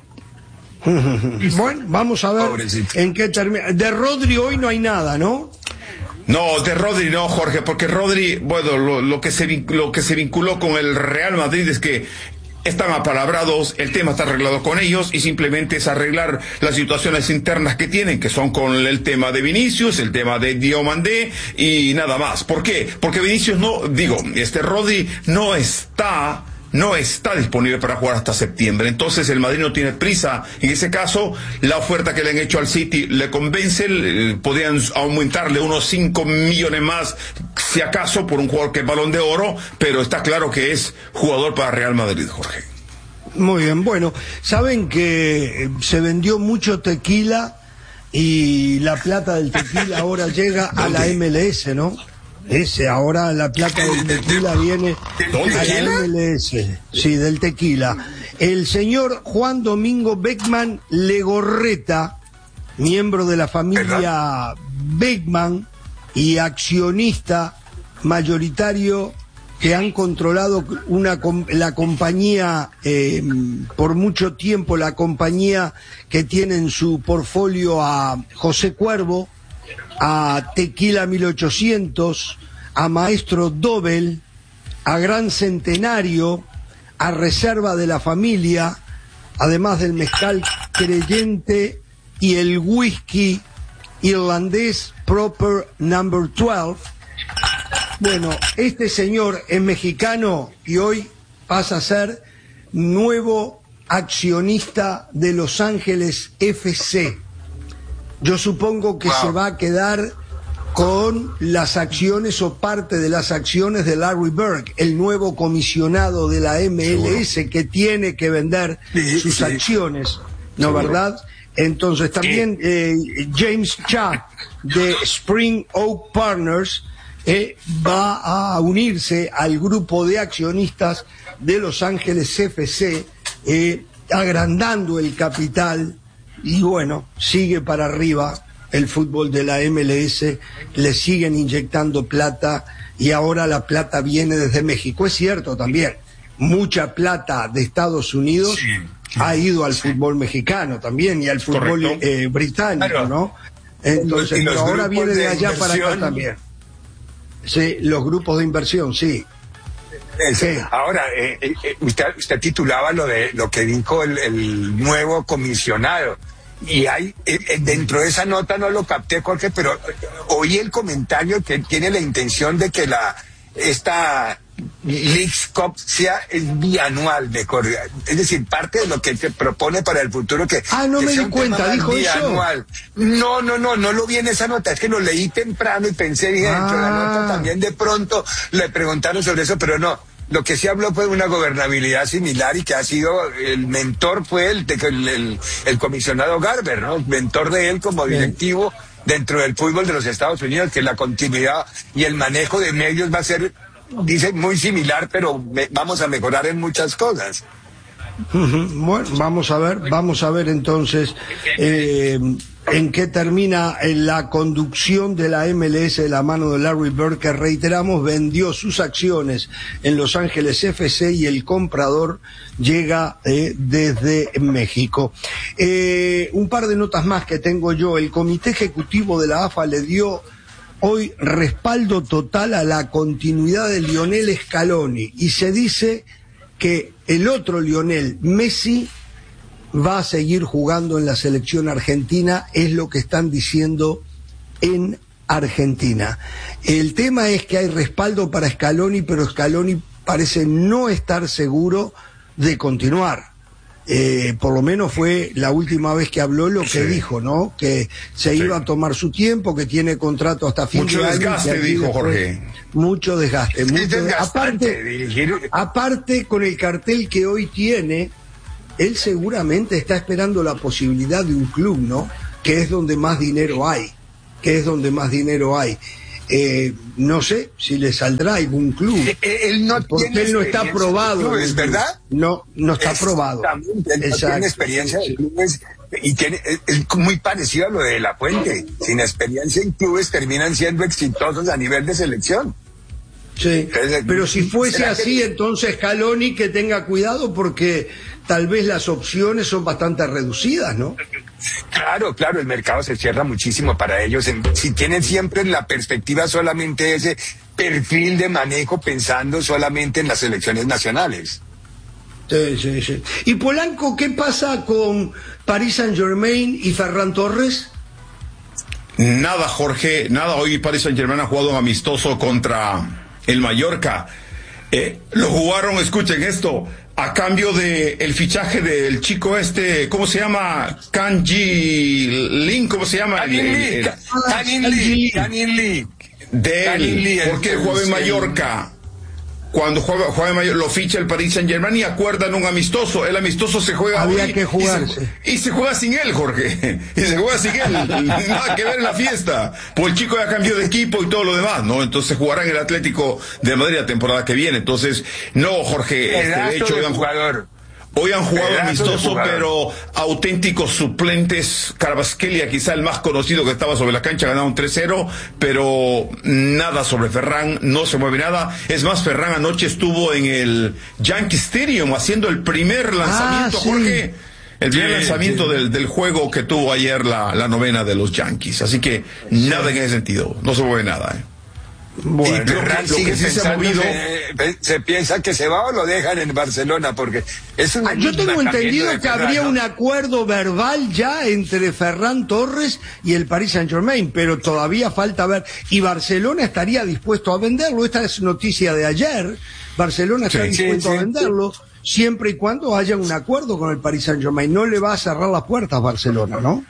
Bueno, vamos a ver Pobrecito. en qué termina. De Rodri hoy no hay nada, ¿no? No, de Rodri no, Jorge, porque Rodri, bueno, lo, lo que se lo que se vinculó con el Real Madrid es que están apalabrados, el tema está arreglado con ellos y simplemente es arreglar las situaciones internas que tienen, que son con el tema de Vinicius, el tema de Diomandé y nada más. ¿Por qué? Porque Vinicius no, digo, este Rodri no está... no está disponible para jugar hasta septiembre. Entonces el Madrid no tiene prisa. En ese caso, la oferta que le han hecho al City le convence. Eh, podrían aumentarle unos cinco millones más, si acaso, por un jugador que es Balón de Oro, pero está claro que es jugador para Real Madrid, Jorge. Muy bien, bueno, saben que se vendió mucho tequila y la plata del tequila ahora llega a la M L S, ¿no? Ese, ahora la plata del tequila viene a la M L S, sí, del tequila. El señor Juan Domingo Beckman Legorreta, miembro de la familia Beckman y accionista mayoritario que han controlado una la compañía eh, por mucho tiempo, la compañía que tiene en su portfolio a José Cuervo, a Tequila mil ochocientos, a Maestro Dobel, a Gran Centenario, a Reserva de la Familia, además del mezcal Creyente y el whisky irlandés Proper Number doce. Bueno, este señor es mexicano y hoy pasa a ser nuevo accionista de Los Ángeles F C. Yo supongo que wow. se va a quedar con las acciones o parte de las acciones de Larry Bird, el nuevo comisionado de la M L S, Seguro. que tiene que vender sí, sus sí. acciones, ¿no Seguro. verdad? Entonces también eh, James Chuck de Spring Oak Partners eh, va a unirse al grupo de accionistas de Los Ángeles F C, eh, agrandando el capital. Y bueno, sigue para arriba el fútbol de la M L S, le siguen inyectando plata y ahora la plata viene desde México. Es cierto también, mucha plata de Estados Unidos sí, sí, ha ido al sí. fútbol mexicano también y al fútbol eh, británico, claro. ¿no? Entonces, pero ahora viene de allá para acá también. Sí, los grupos de inversión, sí. Sí. Ahora, eh, eh, usted, usted titulaba lo de lo que dijo el, el nuevo comisionado. Y hay, eh, dentro de esa nota no lo capté, Jorge, pero oí el comentario que tiene la intención de que la esta Leagues Cup sea el bianual de corrida. Es decir, parte de lo que se propone para el futuro que... Ah, no que me di cuenta, dijo bianual. eso. No, no, no, no lo vi en esa nota, es que lo leí temprano y pensé, dije, ah. dentro de la nota también de pronto le preguntaron sobre eso, pero no. Lo que sí habló fue de una gobernabilidad similar y que ha sido, el mentor fue el, el, el, el comisionado Garber, ¿no? Mentor de él como directivo dentro del fútbol de los Estados Unidos, que la continuidad y el manejo de medios va a ser, dice, muy similar, pero me, vamos a mejorar en muchas cosas. Uh-huh. Bueno, vamos a ver, vamos a ver entonces. Eh, en qué termina en la conducción de la M L S de la mano de Larry Bird, que reiteramos vendió sus acciones en Los Ángeles F C y el comprador llega eh, desde México. Eh, un par de notas más que tengo yo. El Comité Ejecutivo de la A F A le dio hoy respaldo total a la continuidad de Lionel Scaloni y se dice que el otro Lionel, Messi, va a seguir jugando en la selección argentina, es lo que están diciendo en Argentina. El tema es que hay respaldo para Scaloni, pero Scaloni parece no estar seguro de continuar. Eh, por lo menos fue la última vez que habló lo que sí. dijo, ¿no? Que se sí. iba a tomar su tiempo, que tiene contrato hasta fin mucho de año. Mucho desgaste, dijo Jorge. Mucho desgaste. Mucho de... aparte, aparte, con el cartel que hoy tiene, él seguramente está esperando la posibilidad de un club, ¿no? Que es donde más dinero hay, que es donde más dinero hay. Eh, no sé si le saldrá algún club. Eh, él no porque tiene él no está aprobado. ¿Es verdad? No, no está aprobado. Él no tiene experiencia de clubes y tiene, es, es muy parecido a lo de La Puente. Sin experiencia en clubes terminan siendo exitosos a nivel de selección. Sí, entonces, pero si fuese así, que... entonces Scaloni que tenga cuidado porque tal vez las opciones son bastante reducidas, ¿no? Claro, claro, el mercado se cierra muchísimo para ellos. En, si tienen siempre en la perspectiva solamente ese perfil de manejo pensando solamente en las selecciones nacionales. Sí, sí, sí. ¿Y Polanco, qué pasa con Paris Saint-Germain y Ferran Torres? Nada, Jorge, nada. Hoy Paris Saint-Germain ha jugado un amistoso contra el Mallorca. Eh, lo jugaron, escuchen esto, a cambio de el fichaje del chico este, ¿cómo se llama? Kanji Lin, ¿cómo se llama? Canin Lee, Canin Lee, Canin Lee. De él, porque él juega en Mallorca. Cuando juega, juega en Mallorca, lo ficha el Paris Saint-Germain y acuerdan un amistoso. El amistoso se juega Había hoy, que jugarse. Y se, y se juega sin él, Jorge. Y se juega sin él. Nada que ver en la fiesta. Pues el chico ya cambió de equipo y todo lo demás, ¿no? Entonces jugará en el Atlético de Madrid la temporada que viene. Entonces, no, Jorge, este, de hecho, de hoy jugador. Hoy han jugado amistoso, pero auténticos suplentes. Kvaratskhelia, quizá el más conocido que estaba sobre la cancha, ganaron tres cero, pero nada sobre Ferran, no se mueve nada. Es más, Ferran anoche estuvo en el Yankee Stadium haciendo el primer lanzamiento, ah, sí. Jorge. El primer sí, lanzamiento sí. Del, del juego que tuvo ayer la, la novena de los Yankees. Así que sí. nada en ese sentido, no se mueve nada, ¿eh? Bueno, y lo, lo que sí se ha movido, se, se piensa que se va o lo dejan en Barcelona, porque es una. Ah, yo tengo entendido que Ferran, habría ¿no? un acuerdo verbal ya entre Ferran Torres y el Paris Saint-Germain, pero todavía falta ver. Y Barcelona estaría dispuesto a venderlo. Esta es noticia de ayer. Barcelona está sí, dispuesto sí, a venderlo sí. siempre y cuando haya un acuerdo con el Paris Saint-Germain. No le va a cerrar las puertas a Barcelona, ¿no?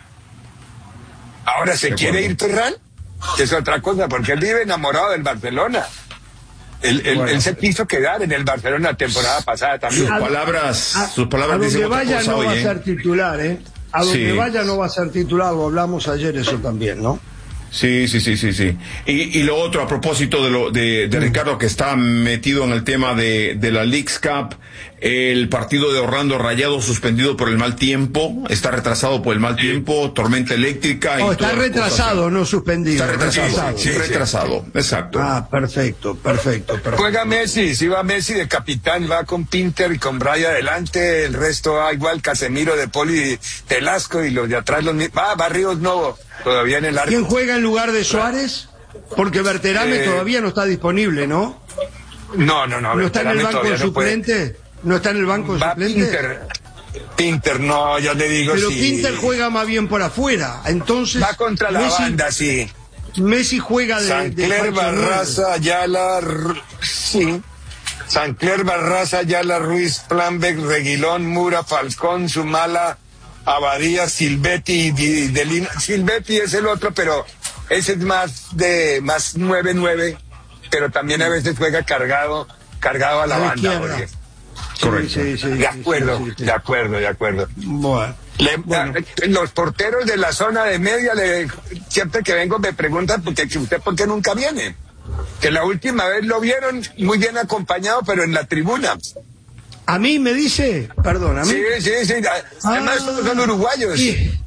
Ahora se quiere ir Ferran. Que es otra cosa, porque él vive enamorado del Barcelona. Él, él, bueno, él se quiso quedar en el Barcelona la temporada pasada también. Sus palabras, a, sus palabras a donde dicen vaya otra cosa no hoy, va ¿eh? a ser titular, ¿eh? A donde sí. vaya no va a ser titular, lo hablamos ayer eso también, ¿no? Sí, sí, sí, sí, sí. Y, y lo otro, a propósito de lo de, de Ricardo, que está metido en el tema de, de la Leagues Cup, el partido de Orlando Rayados suspendido por el mal tiempo, está retrasado por el mal tiempo, tormenta eléctrica. Y oh, está retrasado, cosas. No suspendido. Está retrasado, sí, sí, sí, retrasado, sí. Exacto. Ah, perfecto, perfecto, perfecto. Juega Messi, si va Messi de capitán, va con Pinter y con Braya adelante, el resto va igual Casemiro, De Poli, Telasco y los de atrás los mismos. Ah, Barrios no, todavía en el arco. ¿Quién juega en lugar de Suárez? Porque Berterame eh... todavía no está disponible, ¿no? No, no, no. ¿No está en el banco suplente? ¿No está en el banco va suplente? Pinter. Pinter, no, ya le digo. Pero sí. Pinter juega más bien por afuera, entonces. Va contra la Messi, banda, sí. Messi juega de. Sancler, Barraza, Ayala, sí. Sancler, Barraza, Ayala, Ruiz, Planbeck, Reguilón, Mura, Falcón, Sumala, Abadía, Silvetti, Delina. Silvetti es el otro, pero ese es más de más nueve nueve, pero también a veces juega cargado. cargado a la, a la banda. Porque... Correcto. Sí, sí, sí, de acuerdo, sí, sí, sí. de acuerdo, de acuerdo. Bueno, le, bueno. Los porteros de la zona de media, le, siempre que vengo me preguntan, porque usted por qué nunca viene. Que la última vez lo vieron muy bien acompañado, pero en la tribuna. A mí me dice, perdón, a mí. Sí, sí, sí. Además, ah, todos son uruguayos. Y,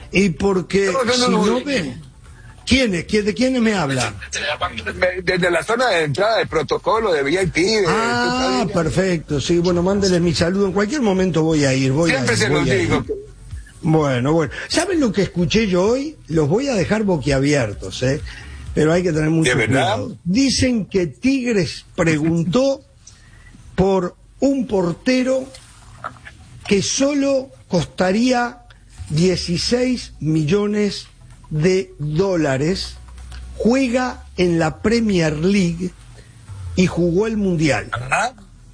y porque no, no, si no, no, no ven, ¿quiénes? ¿De quiénes me hablan? Desde la zona de entrada de protocolo, de V I P. De, ah, perfecto, sí, bueno, mándenles mi saludo, en cualquier momento voy a ir, voy Siempre a ir, se los digo. Ir. Bueno, bueno, ¿saben lo que escuché yo hoy? Los voy a dejar boquiabiertos, ¿eh? Pero hay que tener mucho ¿De verdad? cuidado. Dicen que Tigres preguntó por un portero que solo costaría dieciséis millones de dólares, juega en la Premier League y jugó el Mundial. ¿Ah?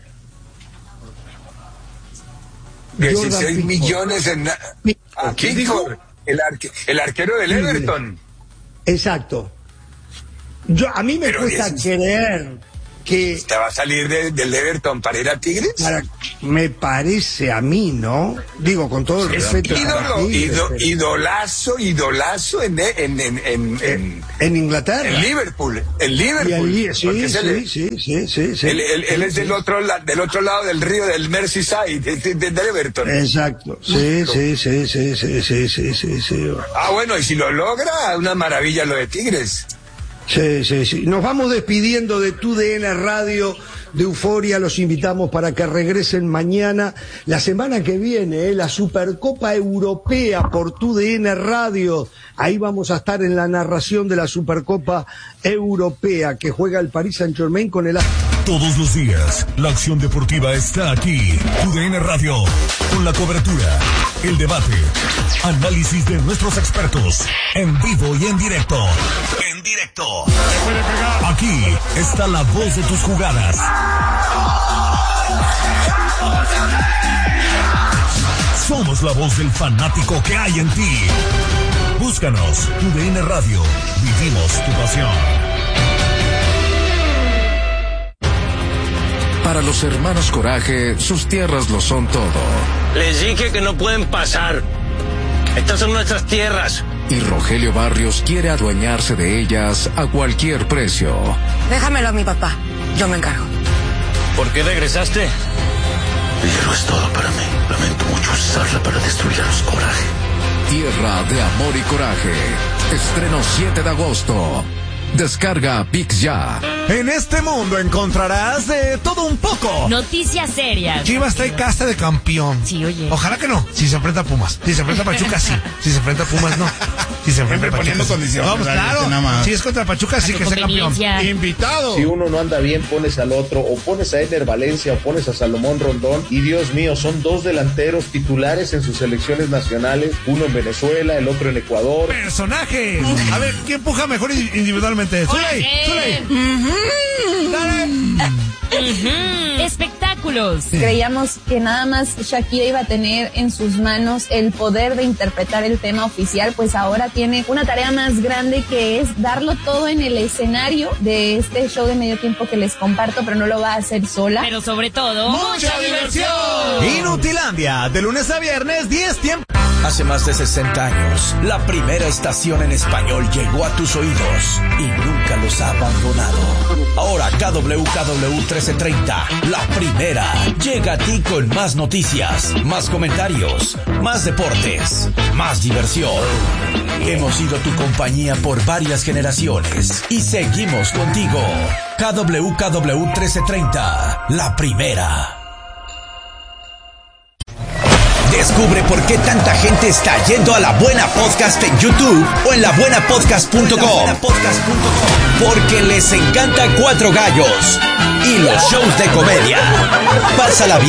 dieciséis millones en... ¿A quién dijo? El, arque... el arquero del Everton. Exacto. Yo, a mí me Pero cuesta dieciséis... creer que... ¿Te va a salir de, del Everton para ir a Tigres? Para, me parece a mí, ¿no? Digo, con todo el es respeto. Ídolo, Tigres, ido, pero... Idolazo, idolazo en, en, en, en, en, en Inglaterra. En Liverpool. En Liverpool. Y sí, sí, el, sí, sí, sí, sí. Él, él, él es del otro, la, del otro lado del río, del Merseyside, del de, de Everton. Exacto. Sí, sí, sí, sí, sí, sí, sí, sí, sí. Ah, bueno, y si lo logra, una maravilla lo de Tigres. Sí, sí, sí. Nos vamos despidiendo de Tu D N Radio, de Euforia. Los invitamos para que regresen mañana, la semana que viene, ¿eh? La Supercopa Europea por Tu D N Radio. Ahí vamos a estar en la narración de la Supercopa Europea que juega el Paris Saint-Germain con el... Todos los días, la acción deportiva está aquí. Tu D N Radio, con la cobertura, el debate, análisis de nuestros expertos, en vivo y en directo. En directo. Aquí está la voz de tus jugadas. Somos la voz del fanático que hay en ti. Búscanos, Tu D N Radio. Vivimos tu pasión. Para los hermanos Coraje, sus tierras lo son todo. Les dije que no pueden pasar. Estas son nuestras tierras. Y Rogelio Barrios quiere adueñarse de ellas a cualquier precio. Déjamelo a mi papá, yo me encargo. ¿Por qué regresaste? Dinero es todo para mí. Lamento mucho usarla para destruir a los Coraje. Tierra de Amor y Coraje. Estreno siete de agosto. Descarga Pix ya. En este mundo encontrarás de todo un poco. Noticias serias. Chivas trae casa de campeón. Sí, oye. Ojalá que no. Si se enfrenta a Pumas. Si se enfrenta a Pachuca, sí. Si se enfrenta a Pumas, no. Si se enfrenta a Pachuca, condiciones. Vamos, claro. Si es contra Pachuca, sí que sea campeón. Invitado. Si uno no anda bien, pones al otro. O pones a Eder Valencia o pones a Salomón Rondón. Y Dios mío, son dos delanteros titulares en sus selecciones nacionales. Uno en Venezuela, el otro en Ecuador. Personajes. A ver, ¿quién empuja mejor individualmente? Zuley, Zuley. Uh-huh. Dale. Uh-huh. Espectáculos. Creíamos que nada más Shakira iba a tener en sus manos el poder de interpretar el tema oficial, pues ahora tiene una tarea más grande, que es darlo todo en el escenario de este show de medio tiempo que les comparto, pero no lo va a hacer sola. Pero sobre todo, ¡mucha diversión! Inutilandia, de lunes a viernes, diez tiempos. Hace más de sesenta años, la primera estación en español llegó a tus oídos y nunca los ha abandonado. Ahora K W K W trece treinta, la primera, llega a ti con más noticias, más comentarios, más deportes, más diversión. Hemos sido tu compañía por varias generaciones y seguimos contigo. K W K W trece treinta, la primera. Descubre por qué tanta gente está yendo a La Buena Podcast en YouTube o en la buena podcast punto com. Porque les encanta Cuatro Gallos y los shows de comedia. Pásala bien.